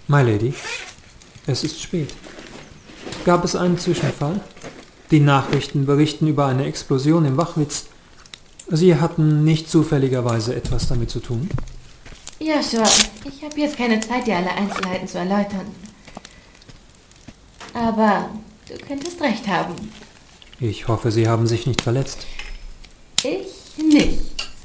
My Lady, es ist spät. Gab es einen Zwischenfall? Die Nachrichten berichten über eine Explosion im Wachwitz. Sie hatten nicht zufälligerweise etwas damit zu tun? Joshua, ich habe jetzt keine Zeit, dir alle Einzelheiten zu erläutern. Aber du könntest recht haben. Ich hoffe, Sie haben sich nicht verletzt. Ich nicht.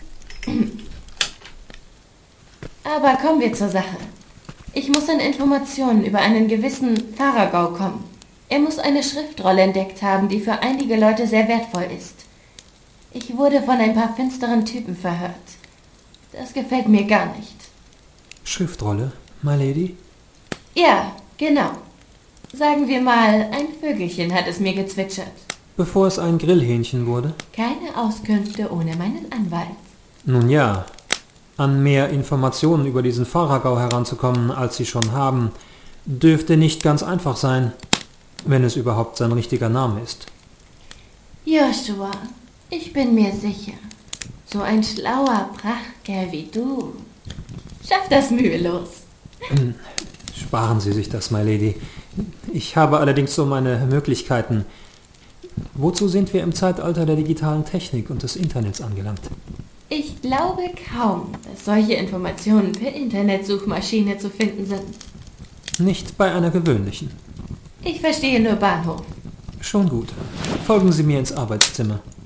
Aber kommen wir zur Sache. Ich muss an Informationen über einen gewissen Faragau kommen. Er muss eine Schriftrolle entdeckt haben, die für einige Leute sehr wertvoll ist. Ich wurde von ein paar finsteren Typen verhört. Das gefällt mir gar nicht. Schriftrolle, My Lady? Ja, genau. Sagen wir mal, ein Vögelchen hat es mir gezwitschert. Bevor es ein Grillhähnchen wurde? Keine Auskünfte ohne meinen Anwalt. Nun ja, an mehr Informationen über diesen Faragau heranzukommen, als Sie schon haben, dürfte nicht ganz einfach sein, wenn es überhaupt sein richtiger Name ist. Joshua, ich bin mir sicher, so ein schlauer Prachtkerl wie du schafft das mühelos. Sparen Sie sich das, My Lady. Ich habe allerdings so meine Möglichkeiten. Wozu sind wir im Zeitalter der digitalen Technik und des Internets angelangt? Ich glaube kaum, dass solche Informationen per Internetsuchmaschine zu finden sind. Nicht bei einer gewöhnlichen. Ich verstehe nur Bahnhof. Schon gut. Folgen Sie mir ins Arbeitszimmer.